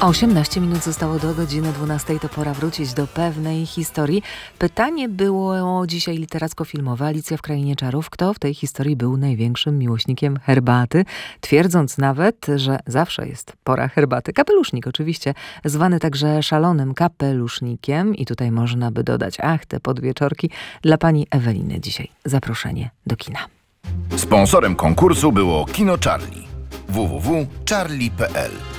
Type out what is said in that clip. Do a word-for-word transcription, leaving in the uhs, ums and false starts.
osiemnaście minut zostało do godziny dwunastej, to pora wrócić do pewnej historii. Pytanie było dzisiaj literacko-filmowe. Alicja w Krainie Czarów. Kto w tej historii był największym miłośnikiem herbaty? Twierdząc nawet, że zawsze jest pora herbaty. Kapelusznik oczywiście, zwany także szalonym kapelusznikiem. I tutaj można by dodać, ach, te podwieczorki. Dla pani Eweliny dzisiaj zaproszenie do kina. Sponsorem konkursu było Kino Charlie. w w w kropka charlie kropka p l